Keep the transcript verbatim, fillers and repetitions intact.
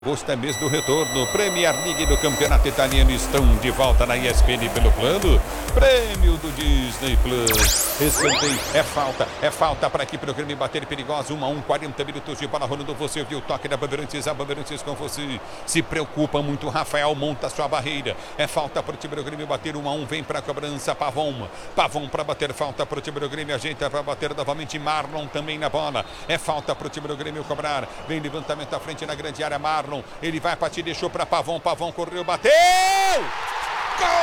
Gosto é mês do retorno. Premier League do Campeonato Italiano estão de volta na E S P N pelo plano. Prêmio do Disney Plus. Escanteio, é falta, é falta para que o Grêmio bater perigoso. um a um, quarenta minutos de bola rolando. Você viu o toque da Bandeirantes, a Bandeirantes com você. Se preocupa muito, Rafael monta sua barreira. É falta para o time do Grêmio bater um a um. Vem para a cobrança, Pavon. Pavon para bater falta para o time do Grêmio. Ajeita para bater novamente, Marlon também na bola. É falta para o time do Grêmio cobrar. Vem levantamento à frente na grande área, Marlon. Ele vai partir, deixou para Pavon. Pavon correu, bateu! Gol!